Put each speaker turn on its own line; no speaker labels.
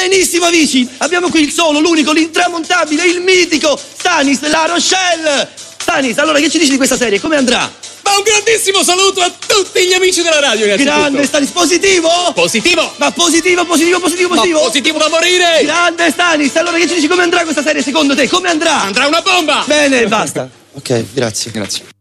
Benissimo amici, abbiamo qui il solo, l'unico, l'intramontabile, il mitico Stanis La Rochelle. Stanis, allora che ci dici di questa serie? Come andrà?
Ma un grandissimo saluto a tutti gli amici della radio,
Grande Stanis, positivo?
Positivo!
Ma positivo!
Ma positivo da morire!
Grande Stanis, allora che ci dici come andrà questa serie secondo te? Come andrà?
Andrà una bomba!
Bene, basta. Ok, grazie.
Grazie.